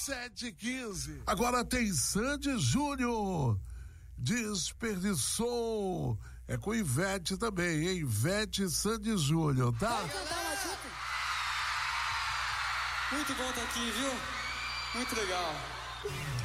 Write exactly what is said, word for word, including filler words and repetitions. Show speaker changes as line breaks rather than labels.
sete e quinze. Agora tem Sandy Júnior. Desperdiçou. É com Ivete também, hein? Ivete e Sandy Júnior, tá?
Muito bom estar aqui, viu? Muito legal.